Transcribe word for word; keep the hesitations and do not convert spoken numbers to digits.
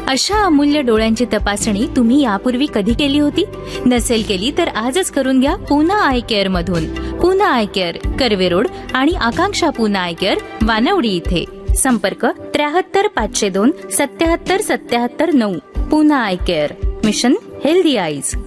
अशा अमूल्य डोळ्यांची तपासणी तुम्ही यापूर्वी कधी केली होती? नसेल केली तर आजच करून घ्या पूना आय केअर मधून. Poona I care, Karve road आणि आकांक्षा पूना आय केअर, वानवडी इथे. संपर्क त्र्याहत्तर पाचशे दोन सत्याहत्तर सत्याहत्तर नऊ. Poona I care, mission healthy eyes.